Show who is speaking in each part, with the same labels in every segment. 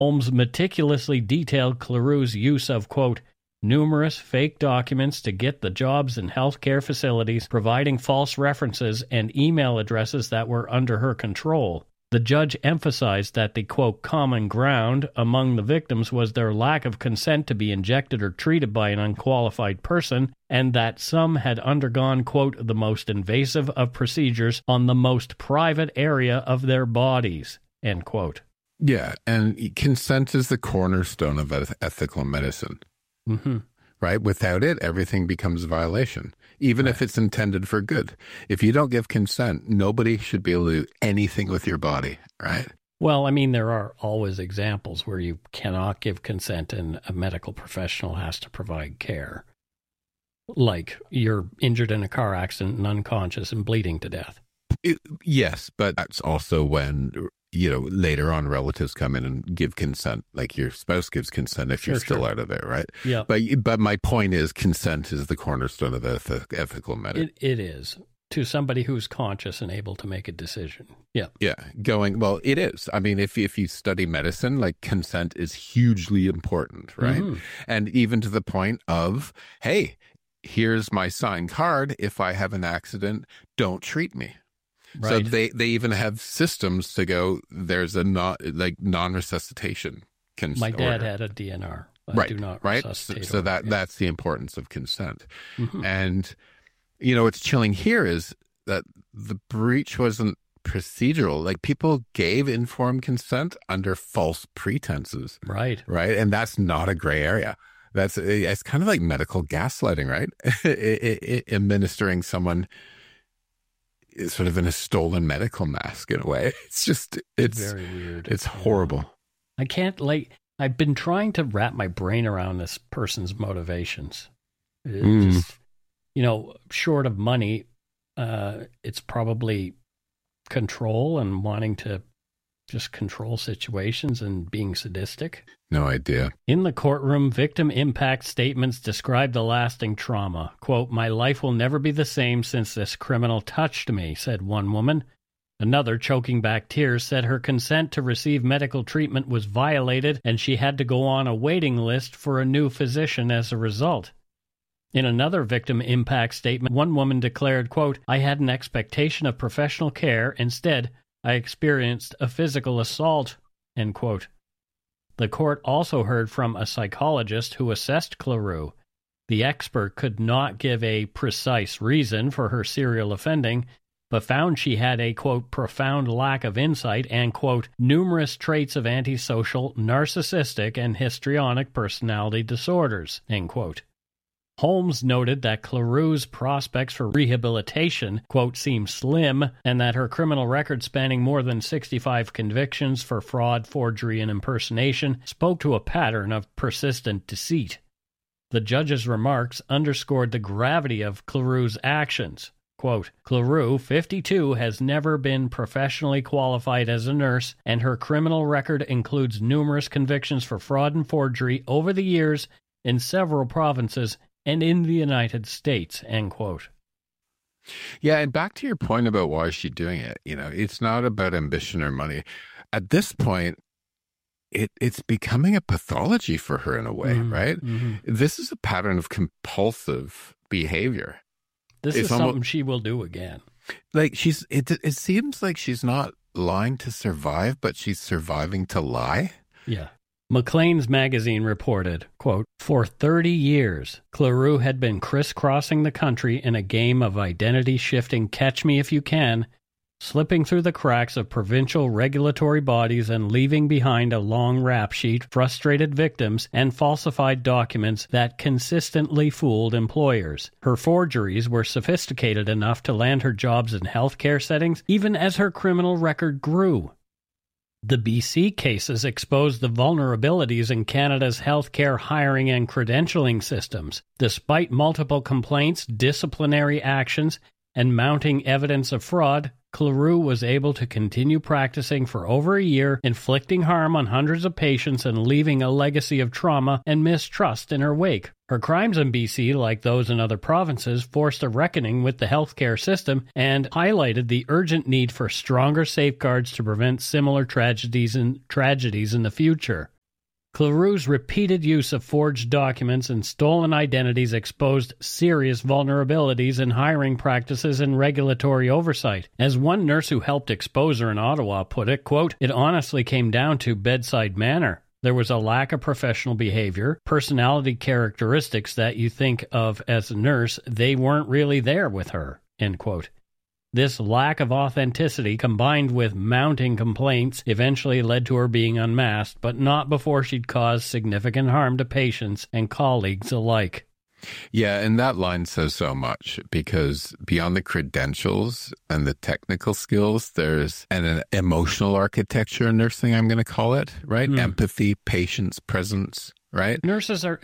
Speaker 1: Holmes meticulously detailed Cleroux's use of, quote, numerous fake documents to get the jobs in healthcare facilities, providing false references and email addresses that were under her control. The judge emphasized that the, quote, common ground among the victims was their lack of consent to be injected or treated by an unqualified person, and that some had undergone, quote, the most invasive of procedures on the most private area of their bodies, end quote.
Speaker 2: Yeah, and consent is the cornerstone of ethical medicine.
Speaker 1: Mm-hmm.
Speaker 2: Right? Without it, everything becomes a violation, even if it's intended for good. If you don't give consent, nobody should be able to do anything with your body, right?
Speaker 1: Well, I mean, there are always examples where you cannot give consent and a medical professional has to provide care. Like you're injured in a car accident and unconscious and bleeding to death.
Speaker 2: Yes, but that's also when, later on relatives come in and give consent, like your spouse gives consent if you're still out of it, right?
Speaker 1: Yeah.
Speaker 2: But my point is consent is the cornerstone of ethical medicine.
Speaker 1: It is, to somebody who's conscious and able to make a decision. Yeah.
Speaker 2: Yeah. It is. I mean, if you study medicine, like consent is hugely important, right? Mm-hmm. And even to the point of, hey, here's my signed card. If I have an accident, don't treat me. Right. So they even have systems to go, there's a non-resuscitation consent.
Speaker 1: My dad had a DNR.
Speaker 2: Right.
Speaker 1: Do not
Speaker 2: right.
Speaker 1: resuscitate.
Speaker 2: So that's the importance of consent. Mm-hmm. And, what's chilling here is that the breach wasn't procedural. Like people gave informed consent under false pretenses. Right. Right. And that's not a gray area. It's kind of like medical gaslighting, right? Administering someone sort of in a stolen medical mask in a way. It's
Speaker 1: very weird.
Speaker 2: It's horrible.
Speaker 1: I can't I've been trying to wrap my brain around this person's motivations. Just, short of money, it's probably control and wanting to just control situations and being sadistic.
Speaker 2: No idea.
Speaker 1: In the courtroom, victim impact statements described the lasting trauma. Quote, my life will never be the same since this criminal touched me, said one woman. Another, choking back tears, said her consent to receive medical treatment was violated and she had to go on a waiting list for a new physician as a result. In another victim impact statement, one woman declared, quote, I had an expectation of professional care. Instead, I experienced a physical assault, end quote. The court also heard from a psychologist who assessed Cleroux. The expert could not give a precise reason for her serial offending, but found she had a, quote, profound lack of insight and, quote, numerous traits of antisocial, narcissistic, and histrionic personality disorders, end quote. Holmes noted that Cleroux's prospects for rehabilitation, quote, seem slim, and that her criminal record spanning more than 65 convictions for fraud, forgery, and impersonation spoke to a pattern of persistent deceit. The judge's remarks underscored the gravity of Cleroux's actions. Quote, Cleroux, 52, has never been professionally qualified as a nurse, and her criminal record includes numerous convictions for fraud and forgery over the years in several provinces and in the United States, end quote.
Speaker 2: Yeah, and back to your point about why is she doing it, it's not about ambition or money. At this point, it's becoming a pathology for her in a way, right? Mm-hmm. This is a pattern of compulsive behavior.
Speaker 1: This is something she will do again.
Speaker 2: Like it seems like she's not lying to survive, but she's surviving to lie.
Speaker 1: Yeah. Maclean's magazine reported, quote, for 30 years, Cleroux had been crisscrossing the country in a game of identity-shifting catch-me-if-you-can, slipping through the cracks of provincial regulatory bodies and leaving behind a long rap sheet, frustrated victims, and falsified documents that consistently fooled employers. Her forgeries were sophisticated enough to land her jobs in healthcare settings, even as her criminal record grew. The BC cases exposed the vulnerabilities in Canada's healthcare hiring and credentialing systems. Despite multiple complaints, disciplinary actions, and mounting evidence of fraud, Cleroux was able to continue practicing for over a year, inflicting harm on hundreds of patients and leaving a legacy of trauma and mistrust in her wake. Her crimes in BC, like those in other provinces, forced a reckoning with the healthcare system and highlighted the urgent need for stronger safeguards to prevent similar tragedies in the future. Cleroux's repeated use of forged documents and stolen identities exposed serious vulnerabilities in hiring practices and regulatory oversight. As one nurse who helped expose her in Ottawa put it, quote, "It honestly came down to bedside manner. There was a lack of professional behavior, personality characteristics that you think of as a nurse, they weren't really there with her," end quote. This lack of authenticity, combined with mounting complaints, eventually led to her being unmasked, but not before she'd caused significant harm to patients and colleagues alike.
Speaker 2: Yeah, and that line says so much, because beyond the credentials and the technical skills, there's an emotional architecture in nursing, I'm going to call it, right? Empathy, patience, presence, right?
Speaker 1: Nurses are,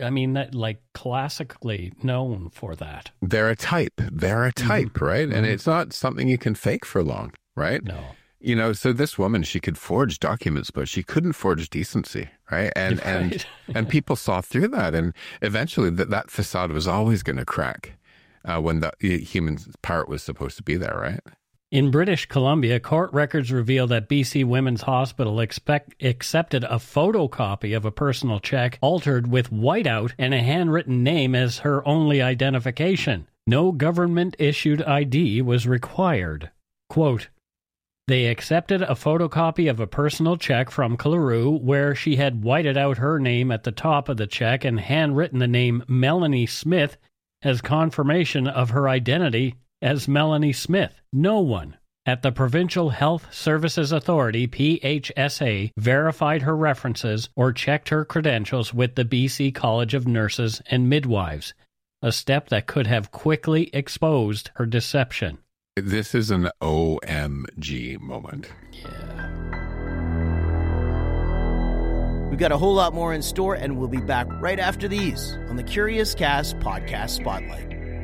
Speaker 1: classically known for that.
Speaker 2: They're a type, right? And it's not something you can fake for long, right?
Speaker 1: No.
Speaker 2: You know, so this woman, she could forge documents, but she couldn't forge decency, right? And people saw through that, and eventually that facade was always going to crack when the human part was supposed to be there, right?
Speaker 1: In British Columbia, court records reveal that BC Women's Hospital accepted a photocopy of a personal check altered with whiteout and a handwritten name as her only identification. No government-issued ID was required. Quote, "They accepted a photocopy of a personal check from Cleroux where she had whited out her name at the top of the check and handwritten the name Melanie Smith as confirmation of her identity as Melanie Smith. No one at the Provincial Health Services Authority, PHSA, verified her references or checked her credentials with the BC College of Nurses and Midwives, a step that could have quickly exposed her deception."
Speaker 2: This is an OMG moment.
Speaker 1: Yeah.
Speaker 3: We've got a whole lot more in store, and we'll be back right after these on the Curious Cast Podcast Spotlight.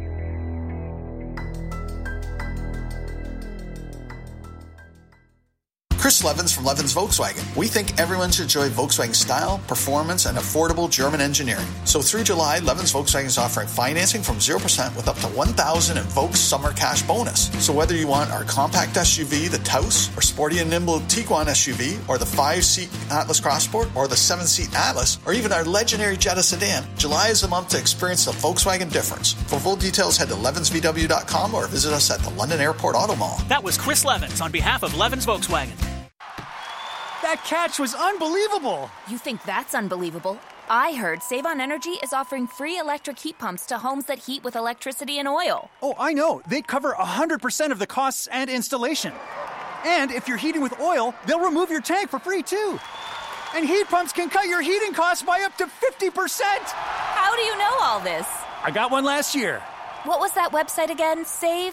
Speaker 4: Chris Levins from Levins Volkswagen. We think everyone should enjoy Volkswagen style, performance, and affordable German engineering. So through July, Levins Volkswagen is offering financing from 0% with up to $1,000 in Volks summer cash bonus. So whether you want our compact SUV, the Taos, or sporty and nimble Tiguan SUV, or the 5-seat Atlas Crossport, or the 7-seat Atlas, or even our legendary Jetta sedan, July is the month to experience the Volkswagen difference. For full details, head to levinsvw.com or visit us at the London Airport Auto Mall.
Speaker 5: That was Chris Levins on behalf of Levins Volkswagen.
Speaker 6: That catch was unbelievable!
Speaker 7: You think that's unbelievable? I heard Save on Energy is offering free electric heat pumps to homes that heat with electricity and oil.
Speaker 6: Oh, I know. They cover 100% of the costs and installation. And if you're heating with oil, they'll remove your tank for free, too. And heat pumps can cut your heating costs by up to 50%!
Speaker 7: How do you know all this?
Speaker 6: I got one last year.
Speaker 7: What was that website again?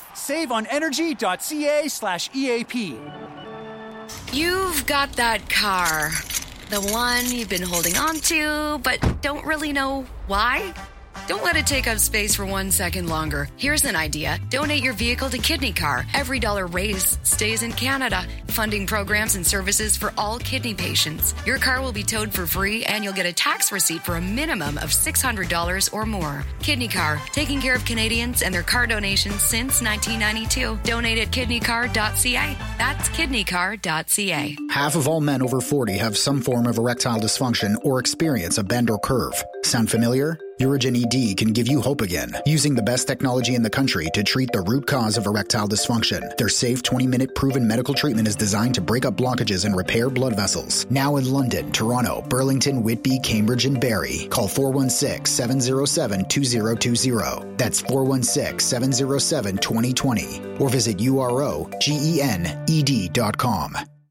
Speaker 6: SaveOnEnergy.ca/EAP.
Speaker 8: You've got that car. The one you've been holding on to, but don't really know why? Don't let it take up space for 1 second longer. Here's an idea. Donate your vehicle to Kidney Car. Every dollar raised stays in Canada, funding programs and services for all kidney patients. Your car will be towed for free, and you'll get a tax receipt for a minimum of $600 or more. Kidney Car, taking care of Canadians and their car donations since 1992. Donate at kidneycar.ca. That's kidneycar.ca.
Speaker 9: Half of all men over 40 have some form of erectile dysfunction or experience a bend or curve. Sound familiar? Urigen ED can give you hope again, using the best technology in the country to treat the root cause of erectile dysfunction. Their safe 20-minute proven medical treatment is designed to break up blockages and repair blood vessels. Now in London, Toronto, Burlington, Whitby, Cambridge, and Barrie. Call 416-707-2020. That's 416-707-2020. Or visit urogened.com.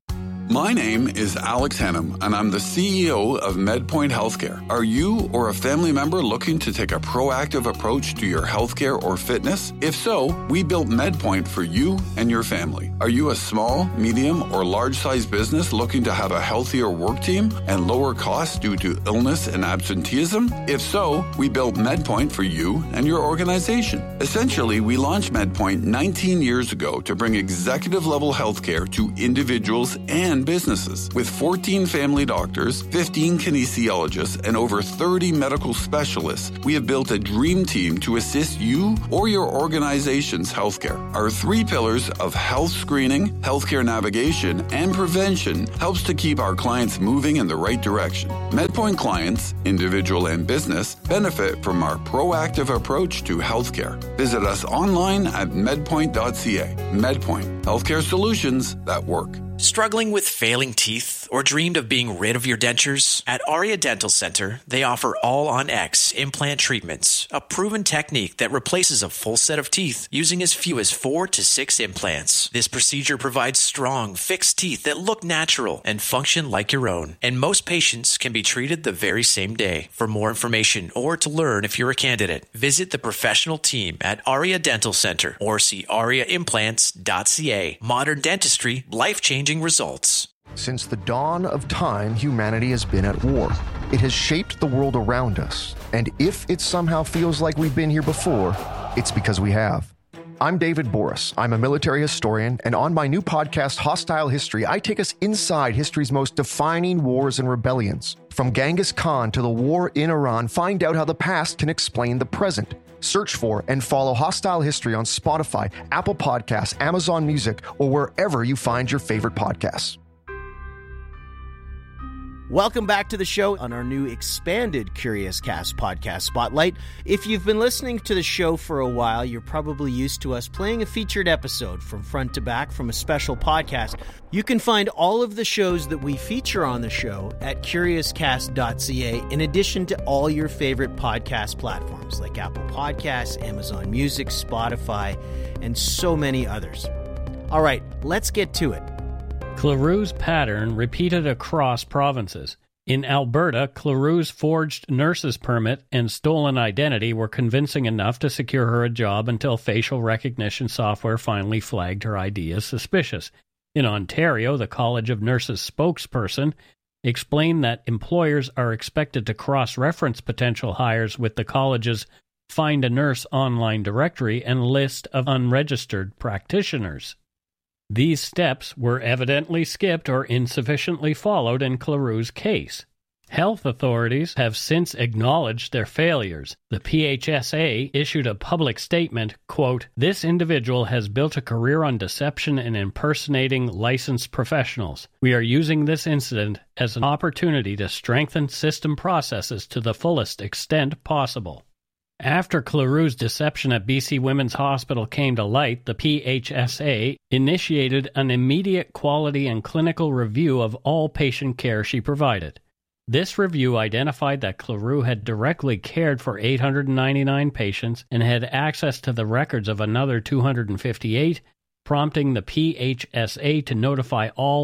Speaker 10: My name is Alex Hannum, and I'm the CEO of MedPoint Healthcare. Are you or a family member looking to take a proactive approach to your healthcare or fitness? If so, we built MedPoint for you and your family. Are you a small, medium, or large-sized business looking to have a healthier work team and lower costs due to illness and absenteeism? If so, we built MedPoint for you and your organization. Essentially, we launched MedPoint 19 years ago to bring executive-level healthcare to individuals and businesses. With 14 family doctors, 15 kinesiologists, and over 30 medical specialists, we have built a dream team to assist you or your organization's healthcare. Our 3 pillars of health screening, healthcare navigation, and prevention helps to keep our clients moving in the right direction. MedPoint clients, individual and business, benefit from our proactive approach to healthcare. Visit us online at medpoint.ca. MedPoint, healthcare solutions that work.
Speaker 11: Struggling with failing teeth or dreamed of being rid of your dentures? At Aria Dental Center, they offer All-on-X implant treatments, a proven technique that replaces a full set of teeth using as few as 4 to 6 implants. This procedure provides strong, fixed teeth that look natural and function like your own. And most patients can be treated the very same day. For more information or to learn if you're a candidate, visit the professional team at Aria Dental Center or see ariaimplants.ca. Modern dentistry, life-changing results.
Speaker 12: Since the dawn of time, humanity has been at war. It has shaped the world around us, and if it somehow feels like we've been here before, it's because we have. I'm David Boris. I'm a military historian, and on my new podcast, Hostile History, I take us inside history's most defining wars and rebellions. From Genghis Khan to the war in Iran, find out how the past can explain the present. Search for and follow Hostile History on Spotify, Apple Podcasts, Amazon Music, or wherever you find your favorite podcasts.
Speaker 3: Welcome back to the show on our new expanded Curious Cast podcast spotlight. If you've been listening to the show for a while, you're probably used to us playing a featured episode from front to back from a special podcast. You can find all of the shows that we feature on the show at curiouscast.ca, in addition to all your favorite podcast platforms like Apple Podcasts, Amazon Music, Spotify, and so many others. All right, let's get to it.
Speaker 1: Cleroux's pattern repeated across provinces. In Alberta, Cleroux's forged nurse's permit and stolen identity were convincing enough to secure her a job until facial recognition software finally flagged her ID as suspicious. In Ontario, the College of Nurses spokesperson explained that employers are expected to cross-reference potential hires with the college's Find a Nurse online directory and list of unregistered practitioners. These steps were evidently skipped or insufficiently followed in Cleroux's case. Health authorities have since acknowledged their failures. The PHSA issued a public statement, quote, "This individual has built a career on deception and impersonating licensed professionals. We are using this incident as an opportunity to strengthen system processes to the fullest extent possible." After Cleroux's deception at BC Women's Hospital came to light, the PHSA initiated an immediate quality and clinical review of all patient care she provided. This review identified that Cleroux had directly cared for 899 patients and had access to the records of another 258, prompting the PHSA to notify all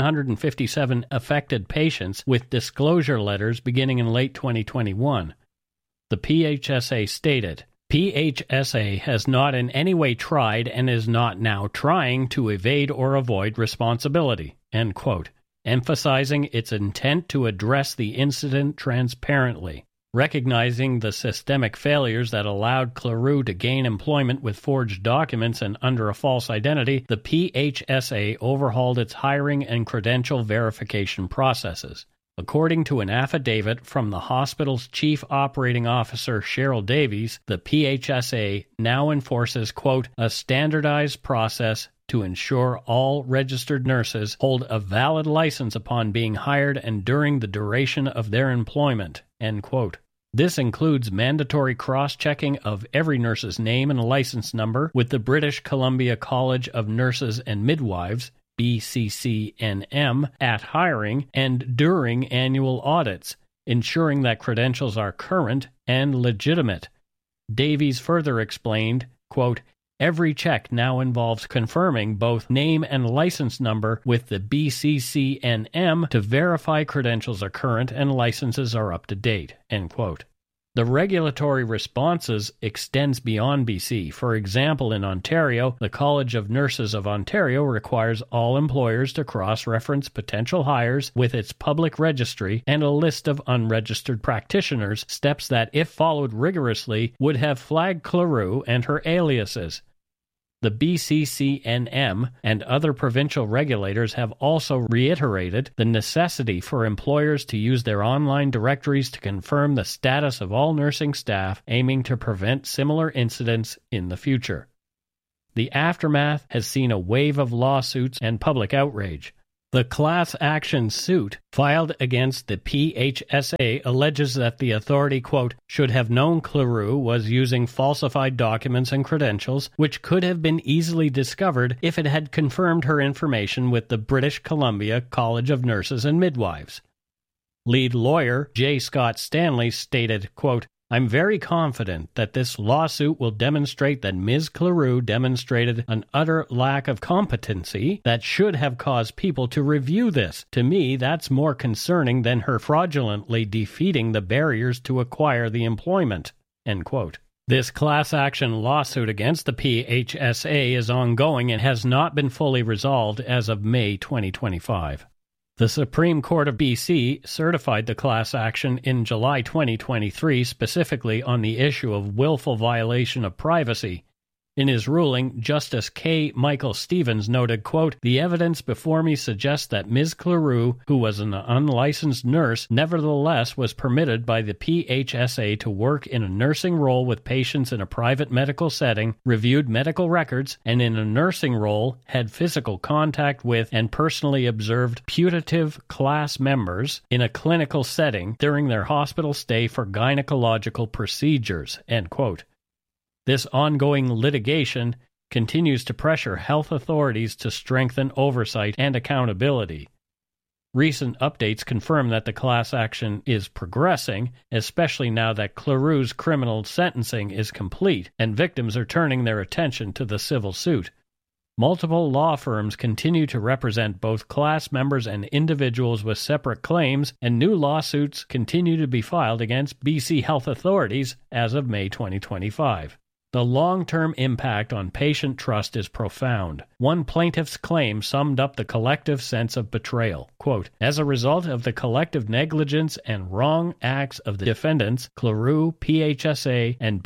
Speaker 1: 1,157 affected patients with disclosure letters beginning in late 2021. The PHSA stated, "PHSA has not in any way tried and is not now trying to evade or avoid responsibility," end quote, emphasizing its intent to address the incident transparently. Recognizing the systemic failures that allowed Cleroux to gain employment with forged documents and under a false identity, the PHSA overhauled its hiring and credential verification processes. According to an affidavit from the hospital's Chief Operating Officer, Cheryl Davies, the PHSA now enforces, quote, "a standardized process to ensure all registered nurses hold a valid license upon being hired and during the duration of their employment," end quote. This includes mandatory cross-checking of every nurse's name and license number with the British Columbia College of Nurses and Midwives, BCCNM, at hiring and during annual audits, ensuring that credentials are current and legitimate. Davies further explained, quote, every check now involves confirming both name and license number with the BCCNM to verify credentials are current and licenses are up to date." End quote. The regulatory responses extends beyond BC. For example, in Ontario, the College of Nurses of Ontario requires all employers to cross-reference potential hires with its public registry and a list of unregistered practitioners, steps that, if followed rigorously, would have flagged Cleroux and her aliases. The BCCNM and other provincial regulators have also reiterated the necessity for employers to use their online directories to confirm the status of all nursing staff, aiming to prevent similar incidents in the future. The aftermath has seen a wave of lawsuits and public outrage. The class action suit filed against the PHSA alleges that the authority, quote, should have known Cleroux was using falsified documents and credentials, which could have been easily discovered if it had confirmed her information with the British Columbia College of Nurses and Midwives. Lead lawyer J. Scott Stanley stated, quote, "I'm very confident that this lawsuit will demonstrate that Ms. Cleroux demonstrated an utter lack of competency that should have caused people to review this. To me, that's more concerning than her fraudulently defeating the barriers to acquire the employment." End quote. This class action lawsuit against the PHSA is ongoing and has not been fully resolved as of May 2025. The Supreme Court of BC certified the class action in July 2023 specifically on the issue of willful violation of privacy. In his ruling, Justice K. Michael Stevens noted, quote, "The evidence before me suggests that Ms. Cleroux, who was an unlicensed nurse, nevertheless was permitted by the PHSA to work in a nursing role with patients in a private medical setting, reviewed medical records, and in a nursing role had physical contact with and personally observed putative class members in a clinical setting during their hospital stay for gynecological procedures." End quote. This ongoing litigation continues to pressure health authorities to strengthen oversight and accountability. Recent updates confirm that the class action is progressing, especially now that Cleroux's criminal sentencing is complete and victims are turning their attention to the civil suit. Multiple law firms continue to represent both class members and individuals with separate claims, and new lawsuits continue to be filed against BC health authorities as of May 2025. The long-term impact on patient trust is profound. One plaintiff's claim summed up the collective sense of betrayal. Quote, "As a result of the collective negligence and wrong acts of the defendants, Cleroux, PHSA, and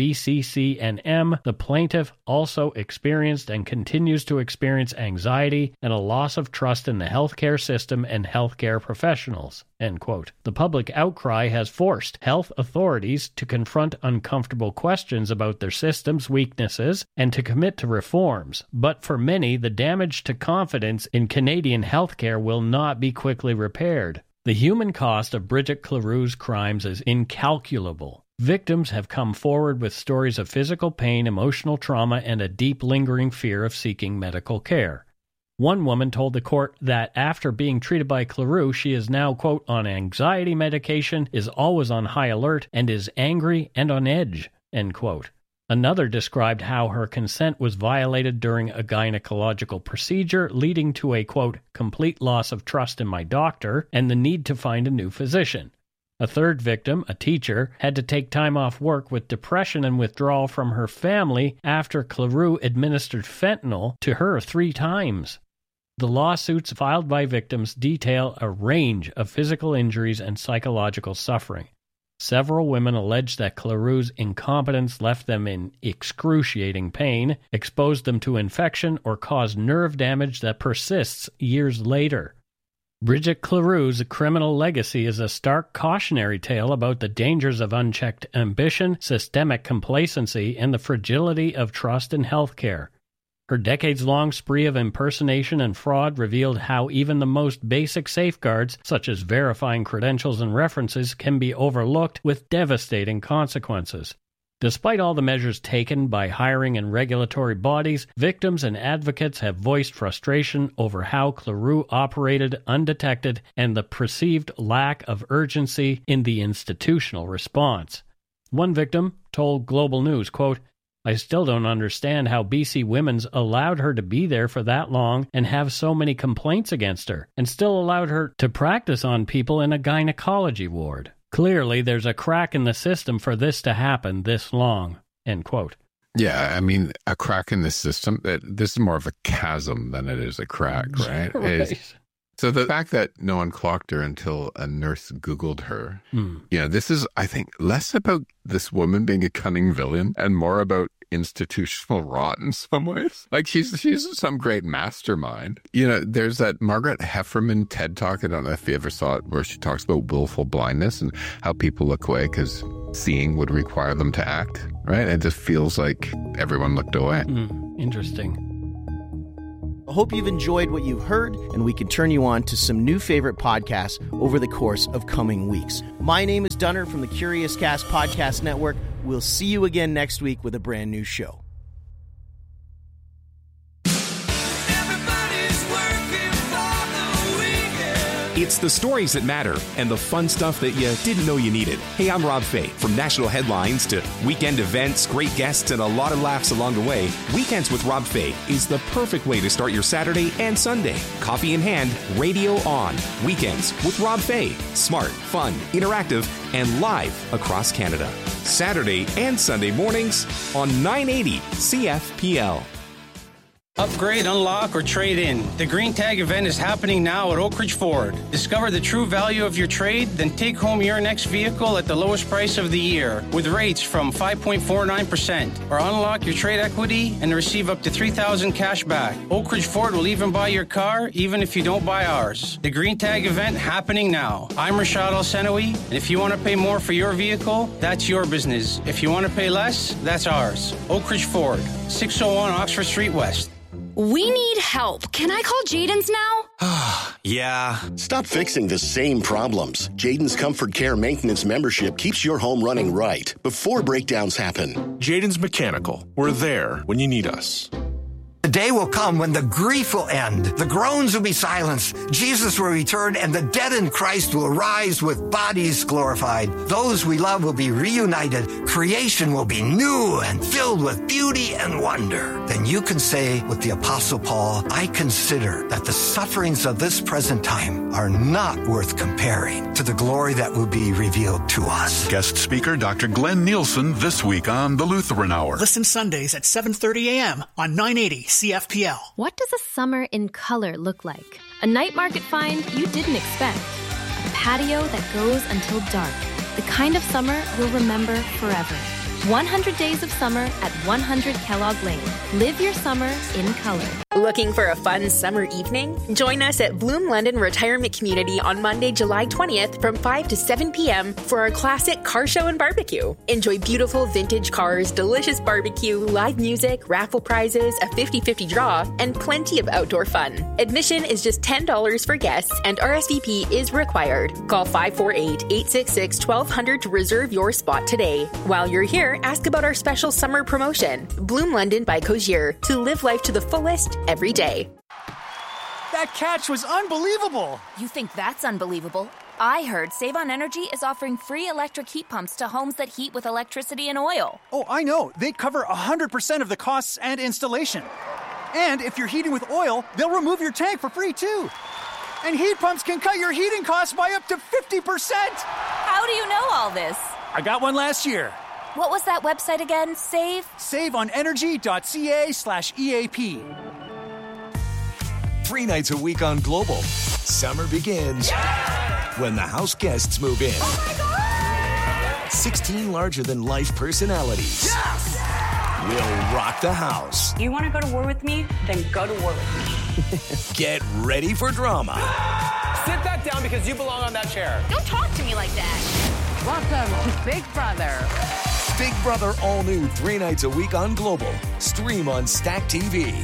Speaker 1: BCCNM, the plaintiff also experienced and continues to experience anxiety and a loss of trust in the healthcare system and healthcare professionals." End quote. The public outcry has forced health authorities to confront uncomfortable questions about their system's weaknesses and to commit to reforms. But for many, the damage to confidence in Canadian healthcare will not be quickly repaired. The human cost of Bridget Cleroux's crimes is incalculable. Victims have come forward with stories of physical pain, emotional trauma, and a deep lingering fear of seeking medical care. One woman told the court that after being treated by Cleroux, she is now, quote, on anxiety medication, is always on high alert, and is angry and on edge, end quote. Another described how her consent was violated during a gynecological procedure, leading to a, quote, complete loss of trust in my doctor and the need to find a new physician. A third victim, a teacher, had to take time off work with depression and withdrawal from her family after Cleroux administered fentanyl to her 3 times. The lawsuits filed by victims detail a range of physical injuries and psychological suffering. Several women allege that Cleroux's incompetence left them in excruciating pain, exposed them to infection, or caused nerve damage that persists years later. Bridget Cleroux's criminal legacy is a stark cautionary tale about the dangers of unchecked ambition, systemic complacency, and the fragility of trust in healthcare. Her decades-long spree of impersonation and fraud revealed how even the most basic safeguards, such as verifying credentials and references, can be overlooked with devastating consequences. Despite all the measures taken by hiring and regulatory bodies, victims and advocates have voiced frustration over how Cleroux operated undetected and the perceived lack of urgency in the institutional response. One victim told Global News, quote, I still don't understand how BC Women's allowed her to be there for that long and have so many complaints against her, and still allowed her to practice on people in a gynecology ward. Clearly, there's a crack in the system for this to happen this long." End quote.
Speaker 2: Yeah, I mean, a crack in the system, this is more of a chasm than it is a crack, right?
Speaker 1: Right.
Speaker 2: So the fact that no one clocked her until a nurse Googled her, this is, I think, less about this woman being a cunning villain and more about institutional rot in some ways. Like she's some great mastermind. There's that Margaret Heffernan TED Talk, I don't know if you ever saw it, where she talks about willful blindness and how people look away because seeing would require them to act, right? It just feels like everyone looked away.
Speaker 1: Interesting.
Speaker 3: I hope you've enjoyed what you've heard, and we can turn you on to some new favorite podcasts over the course of coming weeks. My name is Dunner from the Curious Cast Podcast Network. We'll see you again next week with a brand new show.
Speaker 13: It's the stories that matter and the fun stuff that you didn't know you needed. Hey, I'm Rob Fay. From national headlines to weekend events, great guests, and a lot of laughs along the way, Weekends with Rob Fay is the perfect way to start your Saturday and Sunday. Coffee in hand, radio on. Weekends with Rob Fay. Smart, fun, interactive, and live across Canada. Saturday and Sunday mornings on 980 CFPL.
Speaker 14: Upgrade, unlock, or trade in. The Green Tag event is happening now at Oak Ridge Ford. Discover the true value of your trade, then take home your next vehicle at the lowest price of the year with rates from 5.49%. Or unlock your trade equity and receive up to $3,000 cash back. Oak Ridge Ford will even buy your car, even if you don't buy ours. The Green Tag event happening now. I'm Rashad Al-Senawi, and if you want to pay more for your vehicle, that's your business. If you want to pay less, that's ours. Oak Ridge Ford, 601 Oxford Street West.
Speaker 15: We need help. Can I call Jaden's now?
Speaker 16: Yeah. Stop fixing the same problems. Jaden's Comfort Care Maintenance membership keeps your home running right before breakdowns happen.
Speaker 17: Jaden's Mechanical. We're there when you need us.
Speaker 18: The day will come when the grief will end, the groans will be silenced, Jesus will return, and the dead in Christ will rise with bodies glorified. Those we love will be reunited. Creation will be new and filled with beauty and wonder. Then you can say with the Apostle Paul, I consider that the sufferings of this present time are not worth comparing to the glory that will be revealed to us.
Speaker 17: Guest speaker Dr. Glenn Nielsen this week on The Lutheran Hour.
Speaker 5: Listen Sundays at 7:30 a.m. on 980 CFPL.
Speaker 19: What does a summer in color look like? A night market find you didn't expect. A patio that goes until dark. The kind of summer you'll remember forever. 100 days of summer at 100 Kellogg Lane. Live your summer in color.
Speaker 20: Looking for a fun summer evening? Join us at Bloom London Retirement Community on Monday, July 20th from 5 to 7 p.m. for our classic car show and barbecue. Enjoy beautiful vintage cars, delicious barbecue, live music, raffle prizes, a 50-50 draw, and plenty of outdoor fun. Admission is just $10 for guests and RSVP is required. Call 548-866-1200 to reserve your spot today. While you're here, ask about our special summer promotion, Bloom London by Cogier, to live life to the fullest every day.
Speaker 6: That catch was unbelievable!
Speaker 7: You think that's unbelievable? I heard Save On Energy is offering free electric heat pumps to homes that heat with electricity and oil.
Speaker 6: Oh, I know. They cover 100% of the costs and installation. And if you're heating with oil, they'll remove your tank for free, too. And heat pumps can cut your heating costs by up to 50%!
Speaker 7: How do you know all this?
Speaker 6: I got one last year.
Speaker 7: What was that website again?
Speaker 6: SaveOnEnergy.ca/EAP.
Speaker 21: 3 nights a week on Global. Summer begins when the house guests move in.
Speaker 22: Oh my God!
Speaker 21: 16 larger-than-life personalities will rock the house.
Speaker 22: You want to go to war with me? Then go to war with me.
Speaker 21: Get ready for drama.
Speaker 22: Sit back down because you belong on that chair. Don't talk to me like that.
Speaker 23: Welcome to Big Brother.
Speaker 21: Big Brother all new 3 nights a week on Global. Stream on Stack TV.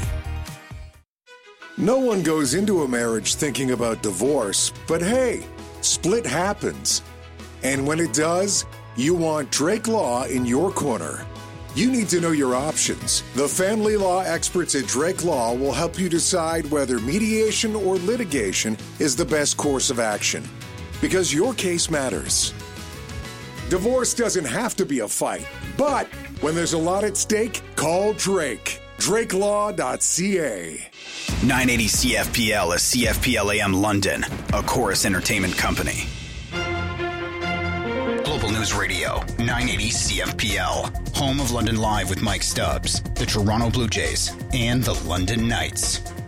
Speaker 24: No one goes into a marriage thinking about divorce, but hey, split happens. And when it does, you want Drake Law in your corner. You need to know your options. The family law experts at Drake Law will help you decide whether mediation or litigation is the best course of action. Because your case matters. Divorce doesn't have to be a fight, but When there's a lot at stake, call Drake. DrakeLaw.ca.
Speaker 4: 980 CFPL is CFPL AM London, a Chorus Entertainment company. Global News Radio, 980 CFPL, home of London Live with Mike Stubbs, the Toronto Blue Jays, and the London Knights.